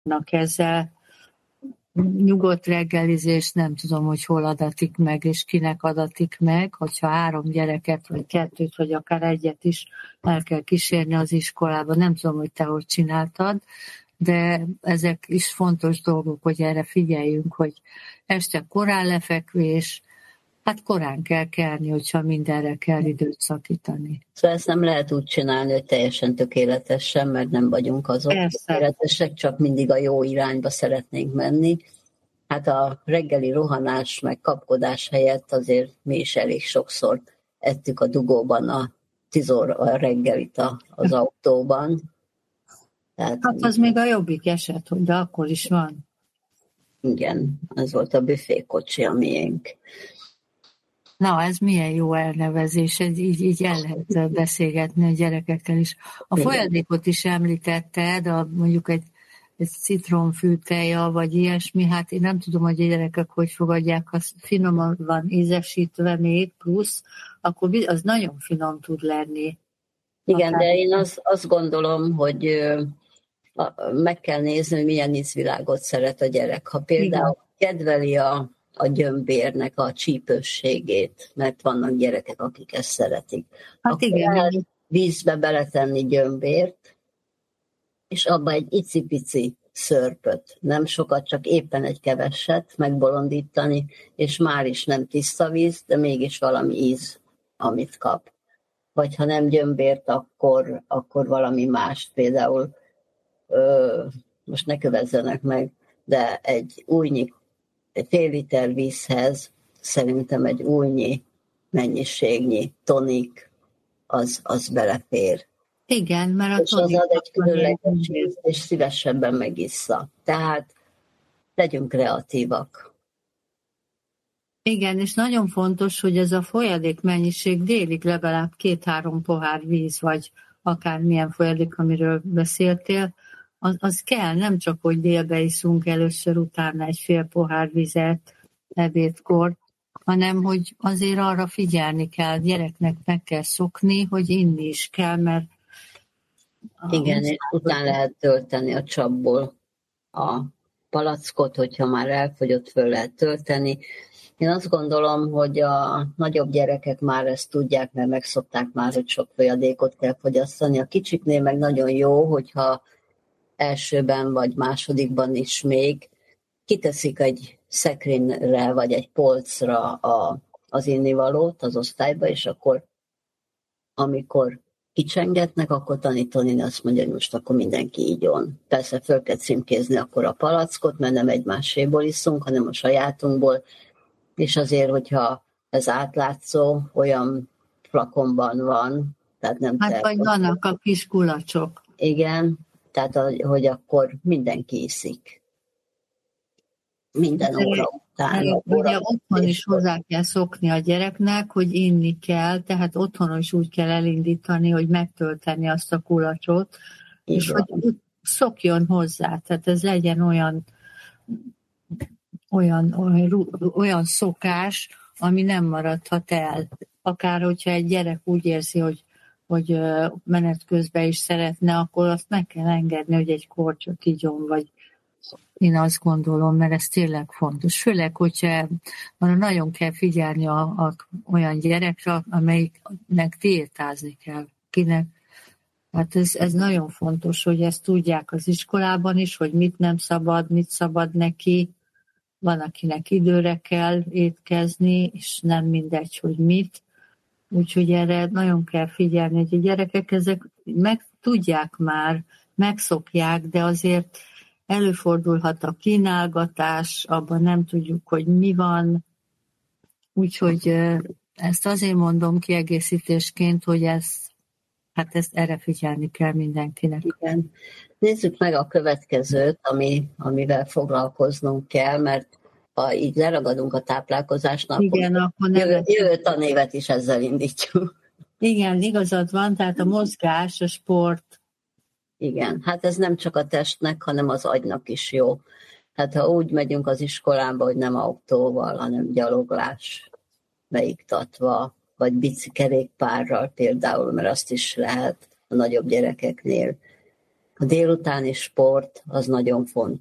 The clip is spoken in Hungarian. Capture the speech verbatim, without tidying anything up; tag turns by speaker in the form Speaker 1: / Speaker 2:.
Speaker 1: ezzel. Nyugodt reggelizés, nem tudom, hogy hol adatik meg, és kinek adatik meg, hogyha három gyereket, vagy kettőt, vagy akár egyet is el kell kísérni az iskolába. Nem tudom, hogy te hogy csináltad, de ezek is fontos dolgok, hogy erre figyeljünk, hogy este korán lefekvés, hát korán kell kelni, hogyha mindenre kell időt szakítani.
Speaker 2: Szóval ezt nem lehet úgy csinálni, hogy teljesen tökéletesen, mert nem vagyunk azok
Speaker 1: Persze.
Speaker 2: tökéletesek, csak mindig a jó irányba szeretnénk menni. Hát a reggeli rohanás meg kapkodás helyett azért mi is elég sokszor ettük a dugóban a tíz óra reggelit az autóban. Tehát,
Speaker 1: hát az még a jobbik eset, hogy de akkor is van.
Speaker 2: Igen, ez volt a büfékocsi a miénk.
Speaker 1: Na, ez milyen jó elnevezés, ez így, így el lehet beszélgetni a gyerekekkel is. A igen. Folyadékot is említetted, a, mondjuk egy, egy citronfűteja, vagy ilyesmi, hát én nem tudom, hogy a gyerekek hogy fogadják, az finoman van ízesítve még, plusz, akkor az nagyon finom tud lenni.
Speaker 2: Igen, de én azt, azt gondolom, hogy meg kell nézni, hogy milyen ízvilágot szeret a gyerek. Ha például igen. kedveli a a gyömbérnek a csípősségét, mert vannak gyerekek, akik ezt szeretik.
Speaker 1: Hát
Speaker 2: akkor
Speaker 1: igen.
Speaker 2: lehet vízbe beletenni gyömbért, és abba egy icipici szörpöt, nem sokat, csak éppen egy keveset megbolondítani, és már is nem tiszta víz, de mégis valami íz, amit kap. Vagy ha nem gyömbért, akkor, akkor valami mást, például ö, most ne kövezzenek meg, de egy újnyi egy fél liter vízhez szerintem egy újnyi mennyiségnyi tonik az, az belefér.
Speaker 1: Igen, mert a
Speaker 2: és az ad egy különleges ízt, és szívesebben megissza. Tehát legyünk kreatívak.
Speaker 1: Igen, és nagyon fontos, hogy ez a folyadék mennyiség délig legalább két-három pohár víz, vagy akármilyen folyadék, amiről beszéltél, Az, az kell, nem csak, hogy délbe iszunk először, utána egy fél pohár vizet ebédkor, hanem, hogy azért arra figyelni kell, gyereknek meg kell szokni, hogy inni is kell, mert...
Speaker 2: Igen, és utána lehet tölteni a csapból a palackot, hogyha már elfogyott, föl lehet tölteni. Én azt gondolom, hogy a nagyobb gyerekek már ezt tudják, mert megszokták már, hogy sok folyadékot kell fogyasztani. A kicsiknél meg nagyon jó, hogyha elsőben vagy másodikban is még kiteszik egy szekrényre vagy egy polcra a, az innivalót az osztályba, és akkor amikor kicsengetnek, akkor tanítani azt mondja, hogy most akkor mindenki ígyon. Persze föl kell címkézni akkor a palackot, mert nem egymáséból iszunk, hanem a sajátunkból, és azért, hogyha ez átlátszó, olyan flakonban van, tehát nem
Speaker 1: hát vagy vannak a kis kulacsok.
Speaker 2: Igen, tehát, hogy akkor mindenki iszik. Minden óra után.
Speaker 1: Ugye otthon is hozzá kell szokni a gyereknek, hogy inni kell, tehát otthon is úgy kell elindítani, hogy megtölteni azt a kulacsot, így és van. Hogy szokjon hozzá, tehát ez legyen olyan, olyan, olyan, olyan szokás, ami nem maradhat el. Akár, hogyha egy gyerek úgy érzi, hogy hogy menet közben is szeretne, akkor azt meg kell engedni, hogy egy kortyot igyon, vagy én azt gondolom, mert ez tényleg fontos. Főleg, hogyha nagyon kell figyelni a, a, olyan gyerekre, amelyiknek diétázni kell. Kinek. Hát ez, ez nagyon fontos, hogy ezt tudják az iskolában is, hogy mit nem szabad, mit szabad neki. Van, akinek időre kell étkezni, és nem mindegy, hogy mit. Úgyhogy erre nagyon kell figyelni, hogy a gyerekek ezek meg tudják már, megszokják, de azért előfordulhat a kínálgatás, abban nem tudjuk, hogy mi van. Úgyhogy ezt azért mondom kiegészítésként, hogy ezt, hát ezt erre figyelni kell mindenkinek.
Speaker 2: Igen. Nézzük meg a következőt, ami, amivel foglalkoznunk kell, mert ha így leragadunk a táplálkozásnak,
Speaker 1: igen, akkor
Speaker 2: jövő, jövő tanévet is ezzel indítjuk.
Speaker 1: Igen, igazad van, tehát a mozgás, a sport.
Speaker 2: Igen, hát ez nem csak a testnek, hanem az agynak is jó. Hát ha úgy megyünk az iskolába, hogy nem autóval, hanem gyaloglás beiktatva, vagy bicikerékpárral például, mert azt is lehet a nagyobb gyerekeknél. a délutáni sport az nagyon fontos.